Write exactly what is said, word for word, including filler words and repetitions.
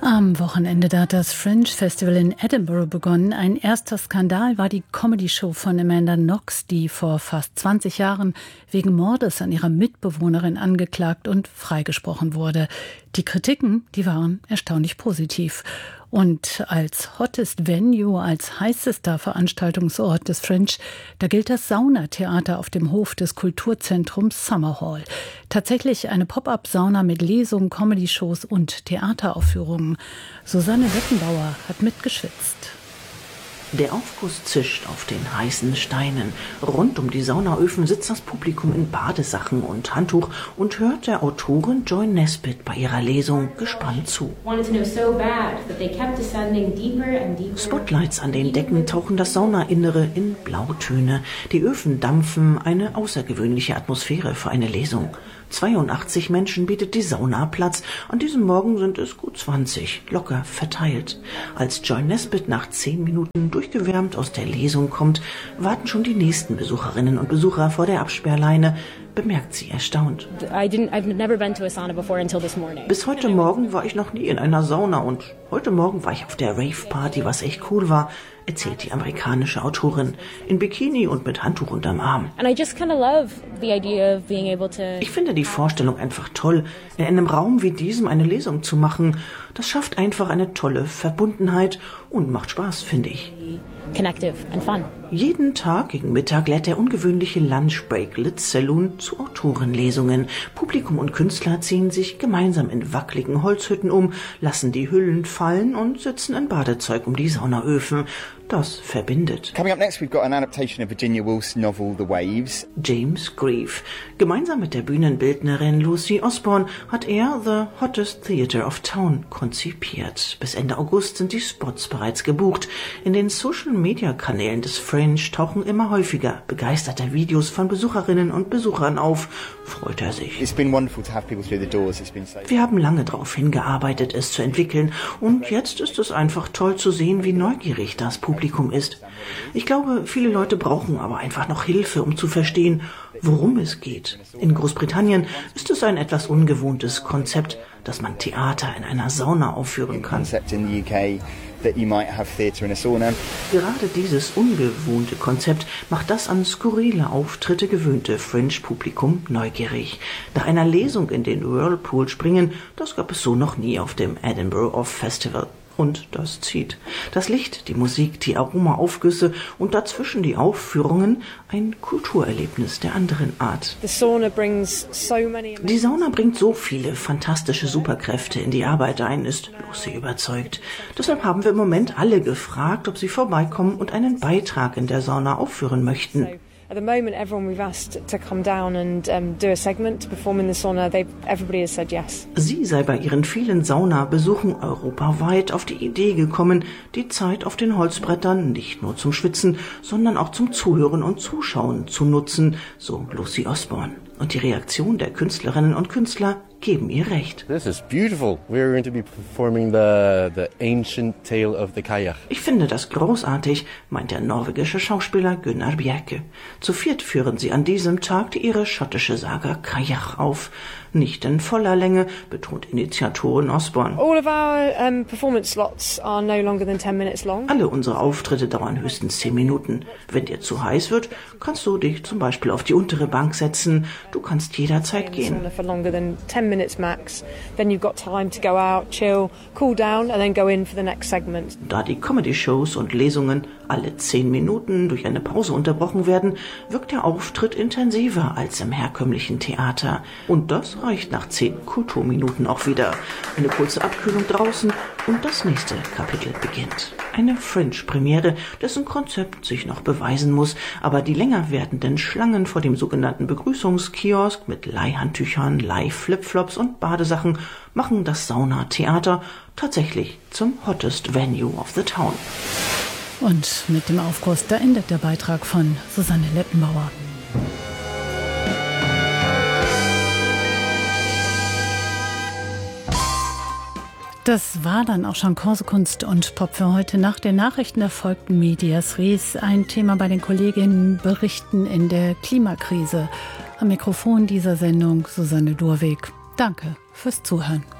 Am Wochenende da hat das Fringe Festival in Edinburgh begonnen. Ein erster Skandal war die Comedy-Show von Amanda Knox, die vor fast zwanzig Jahren wegen Mordes an ihrer Mitbewohnerin angeklagt und freigesprochen wurde. Die Kritiken, die waren erstaunlich positiv. Und als hottest Venue, als heißester Veranstaltungsort des Fringe, da gilt das Saunatheater auf dem Hof des Kulturzentrums Summer Hall. Tatsächlich eine Pop-up-Sauna mit Lesungen, Comedy-Shows und Theateraufführungen. Susanne Wettenbauer hat mitgeschwitzt. Der Aufguss zischt auf den heißen Steinen. Rund um die Saunaöfen sitzt das Publikum in Badesachen und Handtuch und hört der Autorin Joy Nesbitt bei ihrer Lesung gespannt zu. Spotlights an den Decken tauchen das Saunainnere in Blautöne. Die Öfen dampfen, eine außergewöhnliche Atmosphäre für eine Lesung. zweiundachtzig Menschen bietet die Sauna Platz. An diesem Morgen sind es gut zwanzig, locker verteilt. Als Joy Nesbitt nach zehn Minuten durchgewärmt aus der Lesung kommt, warten schon die nächsten Besucherinnen und Besucher vor der Absperrleine, bemerkt sie erstaunt. I didn't, I've never been to a sauna before until this morning. Bis heute Morgen war ich noch nie in einer Sauna und heute Morgen war ich auf der Rave-Party, was echt cool war, erzählt die amerikanische Autorin, in Bikini und mit Handtuch unterm Arm. And I just kind of love the idea of being able to. Ich finde die Vorstellung einfach toll, in einem Raum wie diesem eine Lesung zu machen. Das schafft einfach eine tolle Verbundenheit und macht Spaß, finde ich. Connective and fun. Jeden Tag gegen Mittag lädt der ungewöhnliche Lunchbreak Litz Saloon zu Autorenlesungen. Publikum und Künstler ziehen sich gemeinsam in wackeligen Holzhütten um, lassen die Hüllen fallen und sitzen in Badezeug um die Saunaöfen. Das verbindet. Coming up next, we've got an adaptation of Virginia Woolf's novel The Waves. James Grief. Gemeinsam mit der Bühnenbildnerin Lucy Osborne hat er The Hottest Theatre of Town konzipiert. Bis Ende August sind die Spots bereits gebucht. In den Social-Media-Kanälen des Fringe tauchen immer häufiger begeisterte Videos von Besucherinnen und Besuchern auf. Freut er sich. It's been wonderful to have people through the doors. It's been so. Wir haben lange darauf hingearbeitet, es zu entwickeln. Und jetzt ist es einfach toll zu sehen, wie neugierig das Publikum ist. Ich glaube, viele Leute brauchen aber einfach noch Hilfe, um zu verstehen, worum es geht. In Großbritannien ist es ein etwas ungewohntes Konzept, dass man Theater in einer Sauna aufführen kann. In the U K that you might have theatre in a sauna. Gerade dieses ungewohnte Konzept macht das an skurrile Auftritte gewöhnte Fringe-Publikum neugierig. Nach einer Lesung in den Whirlpool springen, das gab es so noch nie auf dem Edinburgh Off Festival. Und das zieht. Das Licht, die Musik, die Aromaaufgüsse und dazwischen die Aufführungen, ein Kulturerlebnis der anderen Art. The sauna brings so many. Die Sauna bringt so viele fantastische Superkräfte in die Arbeit ein, ist Lucy überzeugt. Deshalb haben wir im Moment alle gefragt, ob sie vorbeikommen und einen Beitrag in der Sauna aufführen möchten. At the moment, everyone we've asked to come down and um, do a segment to perform in the sauna, they everybody has said yes. Sie sei bei ihren vielen Saunabesuchen europaweit auf die Idee gekommen, die Zeit auf den Holzbrettern nicht nur zum Schwitzen, sondern auch zum Zuhören und Zuschauen zu nutzen, so Lucy Osborne. Und die Reaktion der Künstlerinnen und Künstler geben ihr recht. This is beautiful. We're going to be performing the the ancient tale of the kayak. Ich finde das großartig, meint der norwegische Schauspieler Gunnar Bjerke. Zu viert führen sie an diesem Tag die ihre schottische Saga Kajach auf. Nicht in voller Länge, betont Initiatorin Osborne. All of our um, performance slots are no longer than ten minutes long. Alle unsere Auftritte dauern höchstens zehn Minuten. Wenn dir zu heiß wird, kannst du dich zum Beispiel auf die untere Bank setzen. Du kannst jederzeit gehen. For longer than ten minutes max. Then you've got time to go out, chill, cool down and then go in for the next segment. Da die Comedy-Shows und Lesungen alle zehn Minuten durch eine Pause unterbrochen werden, wirkt der Auftritt intensiver als im herkömmlichen Theater. Und das reicht nach zehn Kulturminuten auch wieder. Eine kurze Abkühlung draußen und das nächste Kapitel beginnt. Eine Fringe-Premiere, dessen Konzept sich noch beweisen muss, aber die länger werdenden Schlangen vor dem sogenannten Begrüßungskiosk mit Leihhandtüchern, Leih-Flipflops und Badesachen machen das Saunatheater tatsächlich zum hottest Venue of the Town. Und mit dem Aufguss, da endet der Beitrag von Susanne Lettenbauer. Das war dann auch schon Corso Kunst und Pop für heute. Nach den Nachrichten erfolgt Medias Res. Ein Thema bei den Kolleginnen berichten in der Klimakrise. Am Mikrofon dieser Sendung Susanne Durweg. Danke fürs Zuhören.